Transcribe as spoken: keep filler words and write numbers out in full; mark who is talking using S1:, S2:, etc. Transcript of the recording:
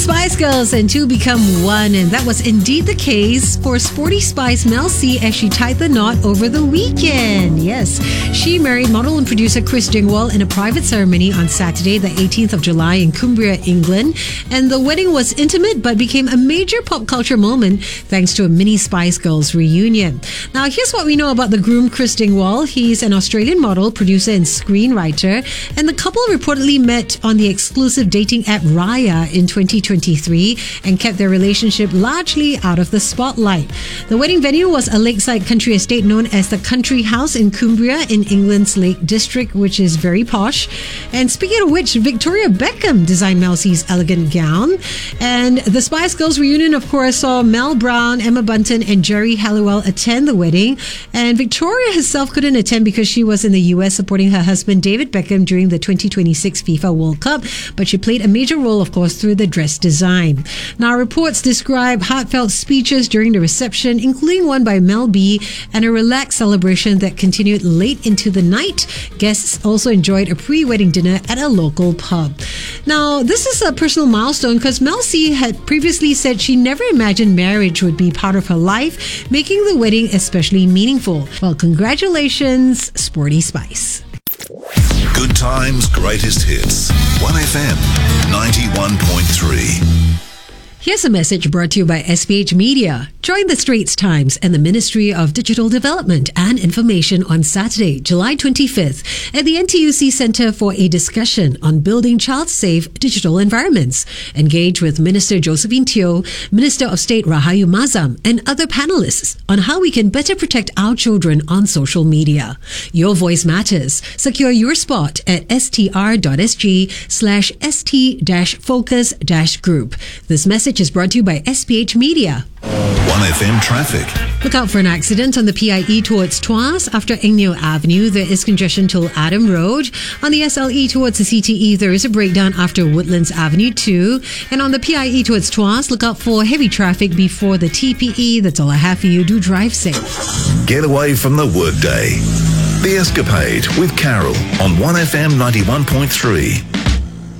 S1: Spice Girls and two become one, and that was indeed the case for Sporty Spice Mel C as she tied the knot over the weekend. Yes, she married model and producer Chris Dingwall in a private ceremony on Saturday, the eighteenth of July in Cumbria, England, and the wedding was intimate but became a major pop culture moment thanks to a mini Spice Girls reunion. Now, here's what we know about the groom, Chris Dingwall. He's an Australian model, producer, and screenwriter, and the couple reportedly met on the exclusive dating app Raya in twenty twenty-three and kept their relationship largely out of the spotlight. The wedding venue was a lakeside country estate known as the Country House in Cumbria in England's Lake District, which is very posh. And speaking of which, Victoria Beckham designed Mel C's elegant gown. And the Spice Girls reunion, of course, saw Mel Brown, Emma Bunton, and Jerry Halliwell attend the wedding. And Victoria herself couldn't attend because she was in the U S supporting her husband David Beckham during the twenty twenty-six FIFA World Cup, but she played a major role, of course, through the dress design. Now, reports describe heartfelt speeches during the reception, including one by Mel B, and a relaxed celebration that continued late into the night. Guests also enjoyed a pre-wedding dinner at a local pub. Now, this is a personal milestone because Mel C had previously said she never imagined marriage would be part of her life, making the wedding especially meaningful. Well, congratulations, Sporty Spice.
S2: Good times, greatest hits. one F M ninety-one point three.
S1: Here's a message brought to you by S P H Media. Join the Straits Times and the Ministry of Digital Development and Information on Saturday, July twenty-fifth at the N T U C Centre for a discussion on building child-safe digital environments. Engage with Minister Josephine Teo, Minister of State Rahayu Mazam, and other panelists on how we can better protect our children on social media. Your voice matters. Secure your spot at str.sg slash st-focus-group. This message is brought to you by S P H Media.
S2: one F M traffic.
S1: Look out for an accident on the P I E towards Tuas after Eng Neo Avenue. There is congestion till Adam Road. On the S L E towards the C T E, there is a breakdown after Woodlands Avenue two. And on the P I E towards Tuas, look out for heavy traffic before the T P E. That's all I have for you. Do drive safe.
S2: Get away from the workday. The Escapade with Carol on one F M ninety-one point three.